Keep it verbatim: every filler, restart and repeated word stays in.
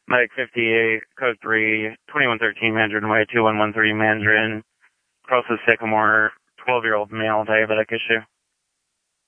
Mike fifty-eight, code three, twenty-one thirteen Mandarin Way, two one one three Mandarin, Cross's Sycamore, twelve-year-old male, diabetic issue.